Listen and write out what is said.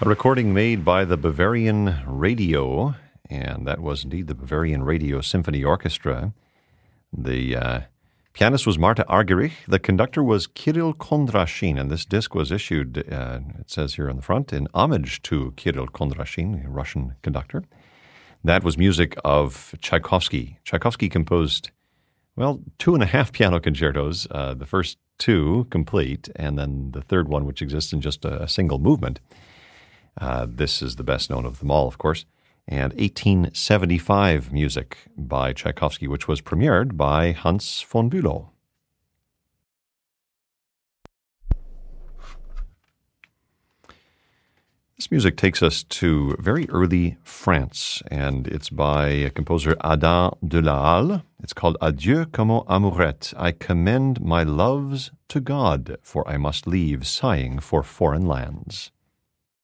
A recording made by the Bavarian Radio, and that was indeed the Bavarian Radio Symphony Orchestra. The pianist was Marta Argerich. The conductor was Kirill Kondrashin, and this disc was issued, it says here on the front, in homage to Kirill Kondrashin, a Russian conductor. That was music of Tchaikovsky. Tchaikovsky composed, 2.5 piano concertos, the first two complete, and then the third one, which exists in just a single movement. This is the best known of them all, of course. And 1875 music by Tchaikovsky, which was premiered by Hans von Bülow. This music takes us to very early France, and it's by composer Adam de la Halle. It's called Adieu comme amourette. I commend my loves to God, for I must leave sighing for foreign lands.